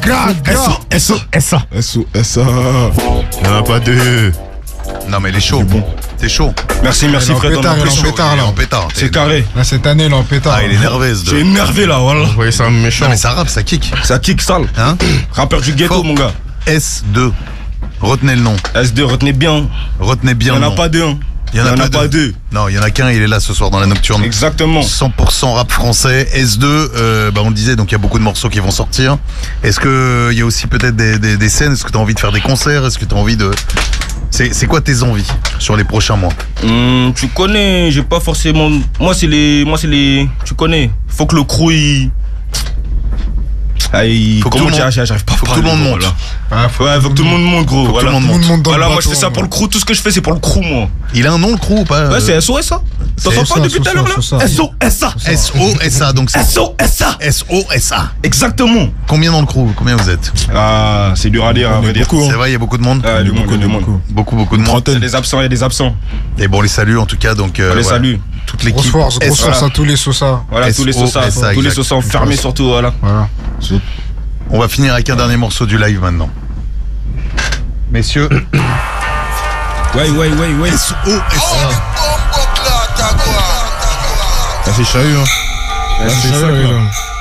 S-O-S-A. S-O-S-A. Il n'y en a pas deux. Non mais il est chaud. C'est chaud. Merci Il est en Fred. pétard, il est en pétard, Il est là. en pétard. C'est carré. Là, cette année, il est en pétard. Ah, il est énervé ce J'ai deux. énervé là, voilà. Vous voyez ça méchant. Non mais ça rappe, ça kick. Ça kick sale. Hein? Rappeur du ghetto, Faux. mon gars. S2. Retenez le nom. S2, retenez bien. Retenez Il bien n'y en le a nom. pas deux. Hein. Il y en a pas deux. Non, il y en a qu'un, il est là ce soir dans la nocturne. Exactement. 100% rap français. S2, on le disait, donc il y a beaucoup de morceaux qui vont sortir. Est-ce que il y a aussi peut-être des scènes? Est-ce que tu as envie de faire des concerts? Est-ce que tu as envie de... C'est quoi tes envies sur les prochains mois? Tu connais, j'ai pas forcément... Moi c'est les... Tu connais. Faut que le crew il... Faut que Comment tout le dire, monde- j'arrive pas à faut que parler, tout le monde gros, monte. là. Ah, faut Ouais, faut que tout le monde monte, gros. Faut que Voilà. tout le monde tout le monde dans le Voilà, moi je bateau, fais ça pour le crew. Tout ce que je fais, c'est pour le crew, moi. Il a un nom le crew ou pas? Ouais, c'est SOS, ça. T'entends pas depuis tout à l'heure, là? SOS. SOS. S-O-S-A, donc c'est SOS. S-O-S-A. Exactement. Combien dans le crew? Combien vous êtes? Ah, c'est dur à dire, à vrai dire. beaucoup, hein. C'est vrai, il y a beaucoup de monde? Ah, du monde, du monde. Beaucoup de monde. Il y a des absents, il y a des absents. Et bon, on les salue en tout cas, donc... On les voilà. salue. Toute Grosse l'équipe. force voilà. à tous les Sosa. Voilà, tous les saucins. SOSA, Tous les exact. saucins fermés surtout, voilà. Voilà. On va finir avec un dernier morceau du live maintenant. Messieurs, Ouais. S-O-S-A. C'est chahut, hein. C'est ça, là.